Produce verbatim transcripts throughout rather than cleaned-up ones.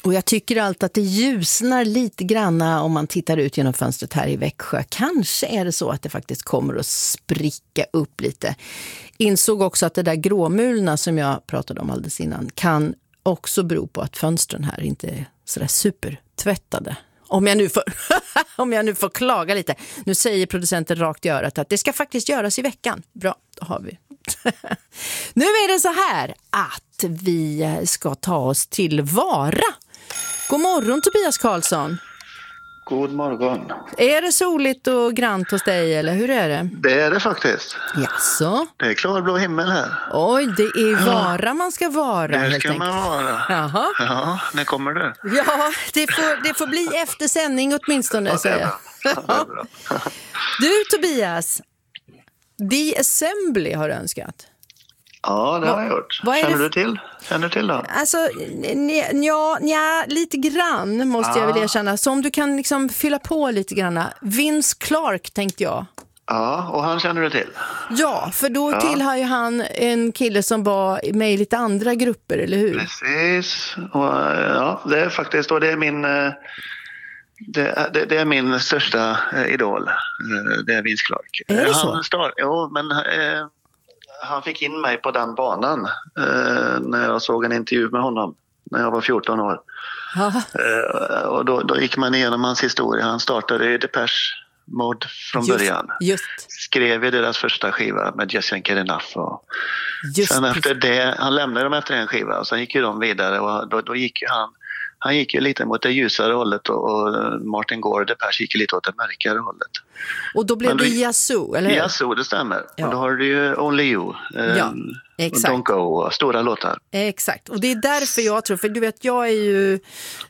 Och jag tycker alltid att det ljusnar lite granna om man tittar ut genom fönstret här i Växjö. Kanske är det så att det faktiskt kommer att spricka upp lite. Insåg också att det där gråmulna som jag pratade om alldeles innan kan också bero på att fönstren här inte är sådär supertvättade. Om jag nu får, om jag nu får klaga lite. Nu säger producenten rakt i örat att det ska faktiskt göras i veckan. Bra, då har vi. Nu är det så här att vi ska ta oss till Vara. God morgon Tobias Karlsson. God morgon. Är det soligt och grant hos dig eller hur är det? Det är det faktiskt. Jaså? Det är klarblå himmel här. Oj, det är Vara man ska vara. Det ska man vara. Jaha. Ja, när kommer du? Ja, det får, det får bli efter sändning åtminstone. Ja, säger jag. ja, bra. Du Tobias, The Assembly har du önskat. Ja, det har jag gjort. Känner det... du till? Känner du till då? Alltså, ja, ja, lite grann måste ja. jag väl erkänna. Så om du kan liksom fylla på lite grann. Vince Clarke tänkte jag. Ja, och han känner du till? Ja, för då ja. tillhör ju han en kille som var med i lite andra grupper, eller hur? Precis. Och, ja, det är faktiskt, och det är min... Det, det, det är min största idol. Det är Vince Clarke. Är det han så? Start, jo, men... Eh, han fick in mig på den banan eh, när jag såg en intervju med honom när jag var fjorton år. Eh, och då, då gick man igenom hans historia. Han startade i Depeche Mode från just, början. Just. Skrev i deras första skiva med Just Ain't Good Enough. Och just sen efter det, han lämnade dem efter en skiva och sen gick ju de vidare och då, då gick ju han Han gick ju lite mot det ljusare hållet och, och Martin Gore, Depeche gick ju lite åt det mörkare hållet. Och då blev då, det Yazoo, eller hur? Yazoo, det stämmer. Ja. Och då har du ju Only You, eh, ja, exakt. Don't Go och stora låtar. Exakt, och det är därför jag tror, för du vet, jag är ju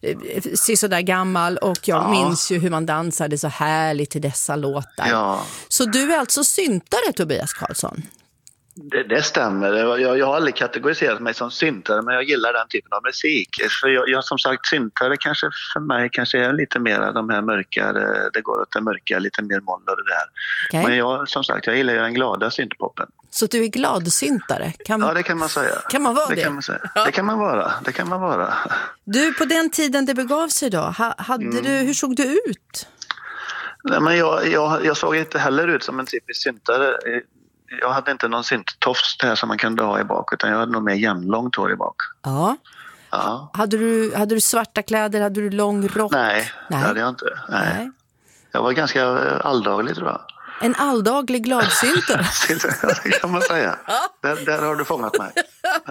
så sådär gammal och jag ja. minns ju hur man dansade så härligt till dessa låtar. Ja. Så du är alltså syntare, Tobias Karlsson? Det, det stämmer. Jag, jag har aldrig kategoriserat mig som syntare, men jag gillar den typen av musik. För jag, jag som sagt, syntare kanske för mig kanske är lite mer de här mörkare, det går åt det mörka, lite mer moll och det där. Okay. Men jag, som sagt, jag gillar ju den glada syntpoppen. Så du är glad syntare? Kan, ja, det kan man säga. Kan man vara det? Det kan man säga. Ja. Det kan man vara. Det kan man vara. Du, på den tiden det begav sig då, hade mm. du, hur såg du ut? Nej, men jag, jag, jag såg inte heller ut som en typisk syntare. Jag hade inte någon synttofs där som man kunde ha i bak, utan jag hade nog mer jämnlångt hår i bak. Ja. Ja. Hade du, hade du svarta kläder? Hade du lång rock? Nej, Nej. det hade jag inte. Nej. Nej. Jag var ganska alldaglig, tror jag. En alldaglig gladsyntare? Det kan man säga. Ja. Där, där har du fångat mig.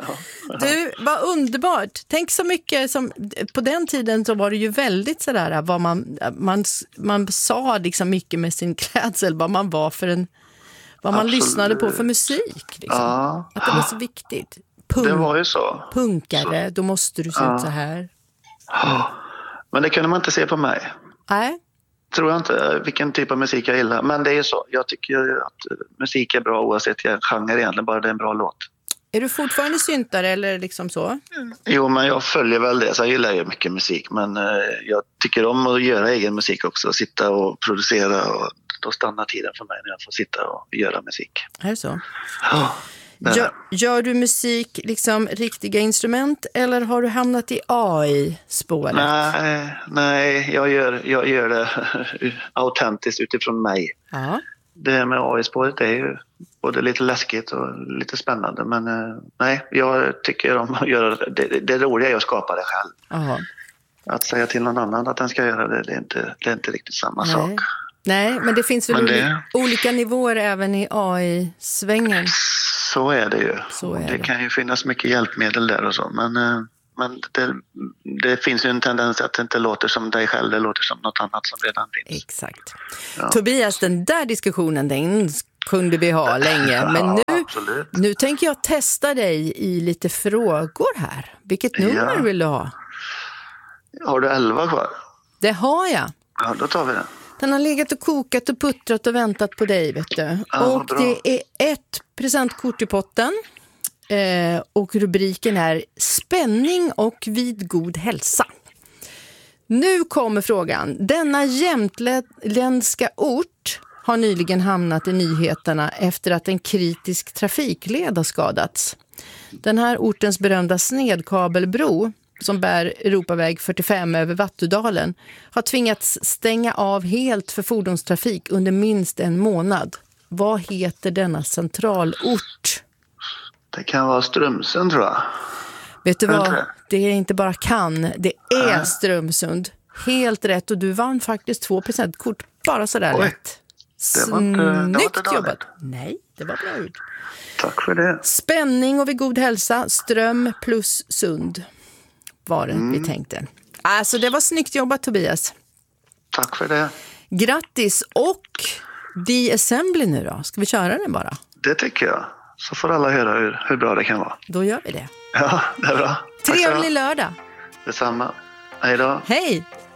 Ja. Du, vad underbart. Tänk så mycket som... På den tiden så var det ju väldigt sådär vad man, man, man sa liksom mycket med sin klädsel, vad man var för en... Vad man Absolut. lyssnade på för musik. Liksom. Ja. Att det var så viktigt. Punk, det var ju så. Punkare, så. Då måste du se ja. ut så här. Ja. Men det kunde man inte se på mig. Nej. Tror jag inte vilken typ av musik jag gillar. Men det är ju så. Jag tycker att musik är bra oavsett genre egentligen. Bara det är en bra låt. Är du fortfarande syntare eller liksom så? Mm. Jo, men jag följer väl det. Så jag gillar ju mycket musik. Men eh, jag tycker om att göra egen musik också. Sitta och producera och då stannar tiden för mig när jag får sitta och göra musik. Är det så? Ja. Gör, gör du musik liksom riktiga instrument eller har du hamnat i A I-spåret? Nej, nej jag, gör, jag gör det autentiskt utifrån mig. Ja. Det med A I-spåret är ju både lite läskigt och lite spännande. Men nej, jag tycker om att göra det. Det, det roliga är att skapa det själv. Aha. Att säga till någon annan att den ska göra det, det är inte, det är inte riktigt samma nej. sak. Nej, men det finns väl det... olika nivåer även i A I-svängen. Så är det ju. Så är det, det kan ju finnas mycket hjälpmedel där och så. Men, men det, det finns ju en tendens att det inte låter som dig själv. Det låter som något annat som redan finns. Exakt. Ja. Tobias, den där diskussionen, den kunde vi ha länge. Men nu, ja, nu tänker jag testa dig i lite frågor här. Vilket nummer ja. vill du ha? Har du elva kvar? Det har jag. Ja, då tar vi den. Den har legat och kokat och puttrat och väntat på dig, vet du. Ja, och bra. det är ett presentkort i potten. Eh, och rubriken är Spänning och vid god hälsa. Nu kommer frågan. Denna jämtländska ort har nyligen hamnat i nyheterna efter att en kritisk trafikled har skadats. Den här ortens berömda snedkabelbro som bär Europaväg fyrtiofem över Vattudalen har tvingats stänga av helt för fordonstrafik under minst en månad. Vad heter denna centralort? Det kan vara Strömsund, tror jag. Vet du vad? Det är inte bara kan, det är Strömsund. Helt rätt, och du vann faktiskt två presentkort bara sådär Oj. lätt. Det var inte, det var inte Snyggt dåligt. jobbat. Nej, det var bra gjort. Tack för det. Spänning och vid god hälsa, ström plus sund var det mm. vi tänkte. Alltså det var snyggt jobbat, Tobias. Tack för det. Grattis, och The Assembly nu då. Ska vi köra den bara? Det tycker jag. Så får alla höra hur, hur bra det kan vara. Då gör vi det. Ja, det är bra. Trevlig lördag. Detsamma. Hej då. Hej.